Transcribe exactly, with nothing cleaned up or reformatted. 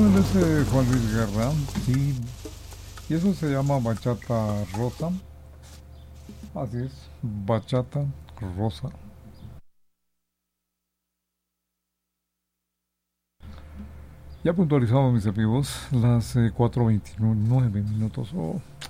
Ese Juan Luis Guerra, sí, y eso se llama bachata rosa, así es, bachata rosa. Ya puntualizamos mis amigos, las eh, cuatro veintinueve minutos, oh,